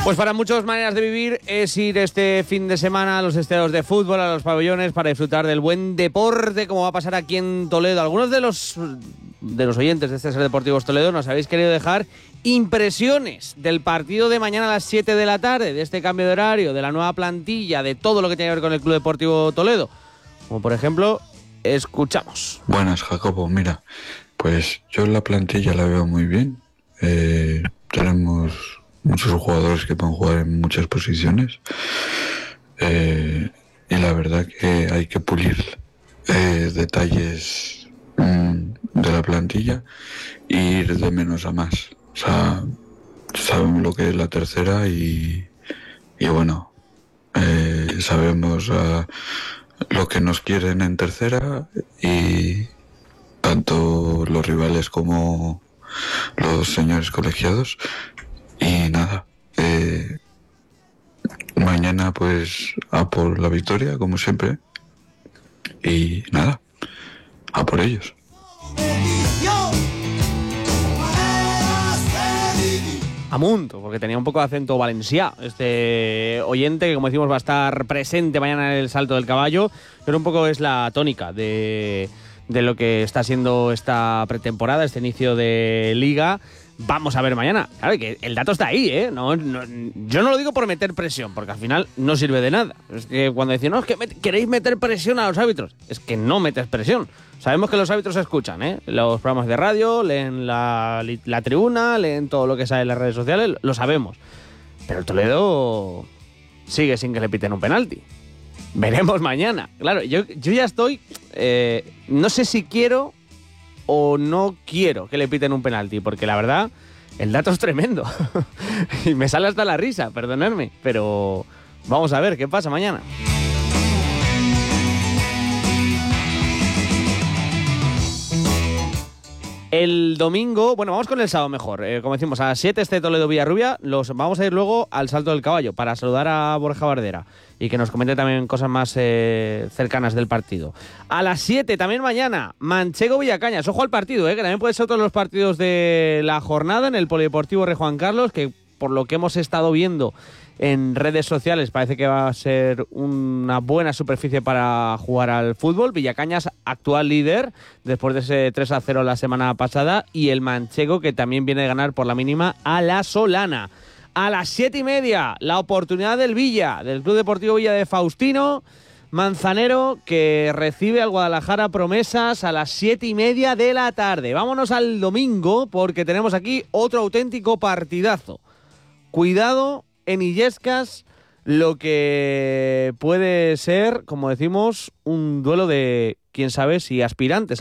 Pues para muchas maneras de vivir es ir este fin de semana a los estadios de fútbol, a los pabellones, para disfrutar del buen deporte, como va a pasar aquí en Toledo. Algunos de los oyentes de Ser Deportivos Toledo nos habéis querido dejar impresiones del partido de mañana a las 7 de la tarde, de este cambio de horario, de la nueva plantilla, de todo lo que tiene que ver con el Club Deportivo Toledo. Como por ejemplo, escuchamos. Buenas, Jacobo. Mira, pues yo la plantilla la veo muy bien. Tenemos muchos jugadores que pueden jugar en muchas posiciones. Y la verdad que hay que pulir detalles de la plantilla e ir de menos a más. O sea, sabemos lo que es la tercera y bueno, sabemos lo que nos quieren en tercera, y tanto los rivales como los señores colegiados. Y nada, mañana pues a por la victoria, como siempre, y nada, a por ellos. Amunt, porque tenía un poco de acento valencià este oyente, que como decimos va a estar presente mañana en el Salto del Caballo, pero un poco es la tónica de lo que está siendo esta pretemporada, este inicio de Liga. Vamos a ver mañana. Claro que el dato está ahí, ¿eh? No, yo no lo digo por meter presión, porque al final no sirve de nada. Es que cuando dicen, no, es que queréis meter presión a los árbitros, es que no metes presión. Sabemos que los árbitros escuchan, ¿eh? Los programas de radio, leen la tribuna, leen todo lo que sale en las redes sociales, lo sabemos. Pero el Toledo sigue sin que le piten un penalti. Veremos mañana. Claro, yo ya estoy... no sé si quiero o no quiero que le piten un penalti, porque la verdad, el dato es tremendo. Y me sale hasta la risa, perdonadme. Pero vamos a ver qué pasa mañana. El domingo, bueno, vamos con el sábado mejor. Como decimos, a las 7 este Toledo Villarrubia. Vamos a ir luego al Salto del Caballo para saludar a Borja Bardera y que nos comente también cosas más cercanas del partido. A las 7 también mañana, Manchego Villacañas. Ojo al partido, que también puede ser otro de los partidos de la jornada en el Polideportivo Rey Juan Carlos, que por lo que hemos estado viendo en redes sociales parece que va a ser una buena superficie para jugar al fútbol. Villacañas, actual líder después de ese 3-0 la semana pasada, y el Manchego, que también viene de ganar por la mínima a la Solana. A las 7:30, la oportunidad del Villa, del Club Deportivo Villa de Faustino Manzanero, que recibe al Guadalajara Promesas a las 7:30 de la tarde. Vámonos al domingo, porque tenemos aquí otro auténtico partidazo. Cuidado en Illescas, lo que puede ser, como decimos, un duelo de, quién sabe, si aspirantes